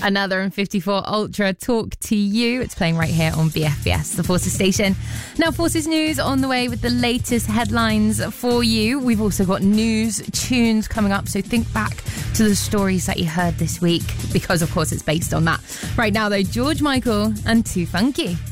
Another M54 Ultra Talk to You. It's playing right here on BFBS, the Forces station. Now, Forces News on the way with the latest headlines for you. We've also got news tunes coming up, so think back to the stories that you heard this week, because of course it's based on that. Right now though, George Michael and Too Funky.